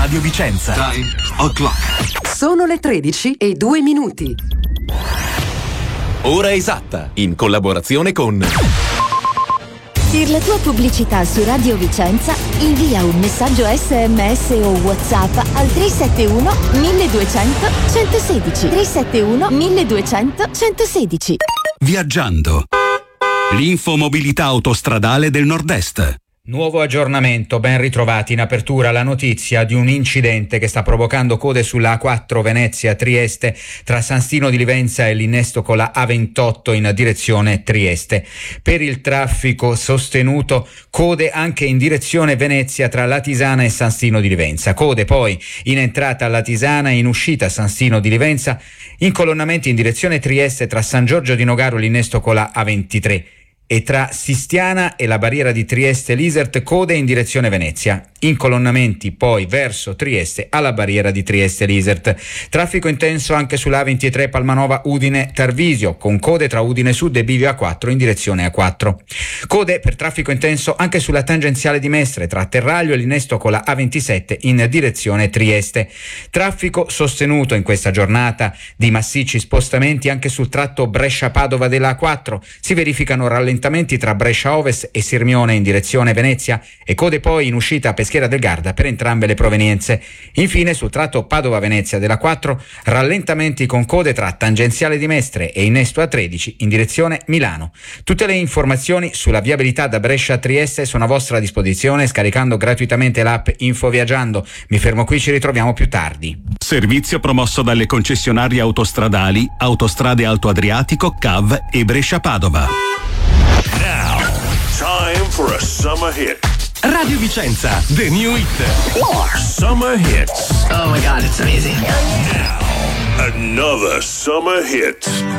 Radio Vicenza. Time o'clock. Sono le 13:02. Ora esatta, in collaborazione con... Per la tua pubblicità su Radio Vicenza, invia un messaggio SMS o WhatsApp al 371 1200 116. 371 1200 116. Viaggiando. L'infomobilità autostradale del Nord-Est. Nuovo aggiornamento, ben ritrovati. In apertura la notizia di un incidente che sta provocando code sulla A4 Venezia-Trieste tra San Stino di Livenza e l'innesto con la A28 in direzione Trieste. Per il traffico sostenuto, code anche in direzione Venezia tra Latisana e San Stino di Livenza. Code poi in entrata a Latisana e in uscita San Stino di Livenza, incolonnamenti in direzione Trieste tra San Giorgio di Nogaro e l'innesto con la A23. E tra Sistiana e la barriera di Trieste-Lisert code in direzione Venezia. Incolonnamenti poi verso Trieste alla barriera di Trieste-Lisert. Traffico intenso anche sulla A23 Palmanova-Udine-Tarvisio, con code tra Udine Sud e Bivio A4 in direzione A4. Code per traffico intenso anche sulla tangenziale di Mestre tra Terraglio e l'innesto con la A27 in direzione Trieste. Traffico sostenuto in questa giornata di massicci spostamenti anche sul tratto Brescia-Padova della A4. Si verificano rallentamenti tra Brescia Ovest e Sirmione in direzione Venezia e code poi in uscita a Peschiera del Garda per entrambe le provenienze. Infine sul tratto Padova-Venezia della 4 rallentamenti con code tra tangenziale di Mestre e innesto A13 in direzione Milano. Tutte le informazioni sulla viabilità da Brescia a Trieste sono a vostra disposizione scaricando gratuitamente l'app Info Viaggiando. Mi fermo qui, ci ritroviamo più tardi. Servizio promosso dalle concessionarie autostradali Autostrade Alto Adriatico, CAV e Brescia Padova. Now, time for a summer hit. Radio Vicenza, the new hit. Summer hits. Oh my God, it's amazing. Now, another summer hit.